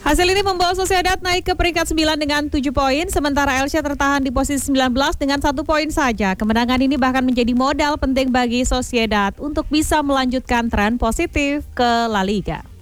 Hasil ini membawa Sociedad naik ke peringkat 9 dengan 7 poin, sementara Elche tertahan di posisi 19 dengan 1 poin saja. Kemenangan ini bahkan menjadi modal penting bagi Sociedad untuk bisa melanjutkan tren positif ke La Liga.